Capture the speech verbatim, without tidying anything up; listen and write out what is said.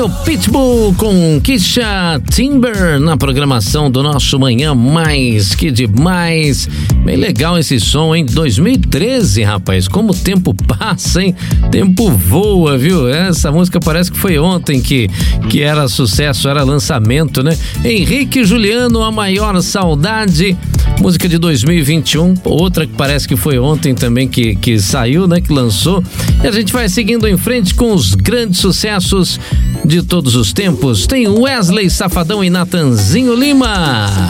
o Pitbull com Kisha Timber na programação do nosso Manhã Mais Que Demais. Bem legal esse som, hein? dois mil e treze, rapaz, como o tempo passa, hein? Tempo voa, viu? Essa música parece que foi ontem que, que era sucesso, era lançamento, né? Henrique e Juliano, A Maior Saudade, música de dois mil e vinte e um, outra que parece que foi ontem também que, que saiu, né? Que lançou. E a gente vai seguindo em frente com os grandes sucessos de todos os tempos. Tem Wesley Safadão e Natanzinho Lima.